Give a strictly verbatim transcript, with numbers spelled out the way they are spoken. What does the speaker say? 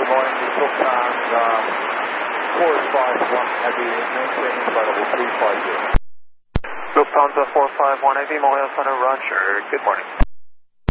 Good morning, this is Lufthansa four five one Heavy, maintaining flight level three five zero. Lufthansa four five one Heavy, Mobile Center, Roger. Good morning.